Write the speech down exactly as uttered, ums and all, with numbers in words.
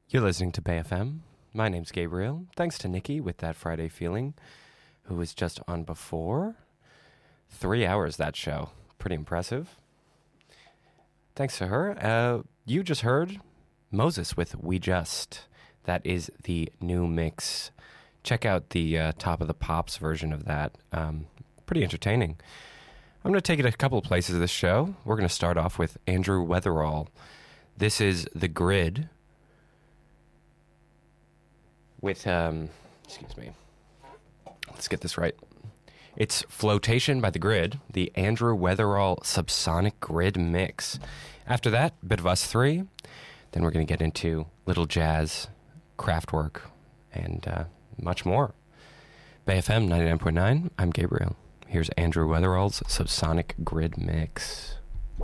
You're listening to Bay F M. My name's Gabriel. Thanks to Nikki with That Friday Feeling, who was just on before. Three hours, that show. Pretty impressive. Thanks to her. Uh, you just heard Moses with We Just. That is the new mix. Check out the uh, Top of the Pops version of that. Um, pretty entertaining. I'm going to take it a couple of places this show. We're going to start off with Andrew Weatherall. This is The Grid with, um, excuse me, let's get this right. It's Flotation by The Grid, the Andrew Weatherall Subsonic Grid mix. After that, a bit of us three. Then we're going to get into Little Jazz, Kraftwerk, and uh, much more. Bay F M ninety-nine point nine, I'm Gabriel. Here's Andrew Weatherall's Subsonic Grid mix.